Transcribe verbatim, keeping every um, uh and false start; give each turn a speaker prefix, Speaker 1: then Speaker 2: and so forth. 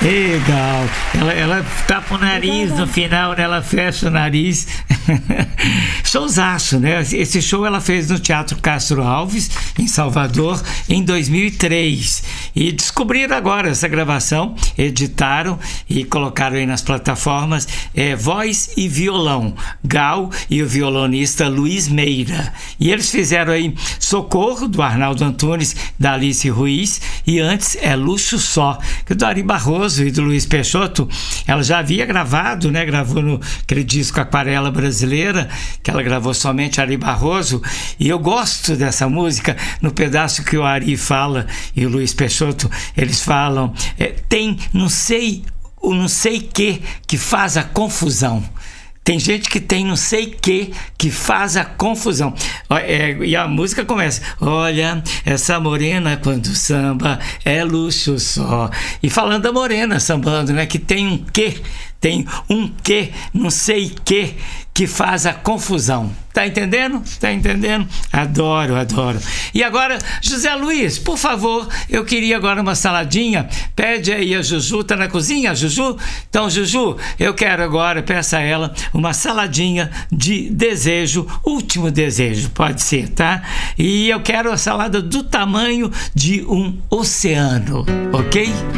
Speaker 1: Legal. Ela, ela tapa o nariz no final, né? Ela fecha o nariz. Showzaço, né? Esse show ela fez no Teatro Castro Alves, em Salvador, em dois mil e três. E descobriram agora essa gravação, editaram e colocaram aí nas plataformas. É, voz e violão, Gal e o violonista Luiz Meira. E eles fizeram aí Socorro, do Arnaldo Antunes, da Alice Ruiz, e antes é Luxo Só, que do Ari Barroso e do Luiz Peixoto. Ela já havia gravado, né? Gravou no aquele disco Aquarela Brasileira, que ela gravou somente Ari Barroso, e eu gosto dessa música, no pedaço que o Ari fala e o Luiz Peixoto, eles falam, é, tem não sei o não sei que que faz a confusão. Tem gente que tem não sei que que faz a confusão. É, e a música começa: olha, essa morena quando samba é luxo só. E falando da morena sambando, né? Que tem um que, tem um que, não sei que, que faz a confusão. Tá entendendo? Tá entendendo? Adoro, adoro. E agora, José Luiz, por favor, eu queria agora uma saladinha. Pede aí a Juju, tá na cozinha, Juju? Então, Juju, eu quero agora, peça a ela uma saladinha de desejo, último desejo, pode ser, tá? E eu quero a salada do tamanho de um oceano, ok?